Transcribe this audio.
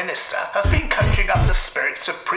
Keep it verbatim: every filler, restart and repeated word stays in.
Minister has been conjuring up the spirits of pre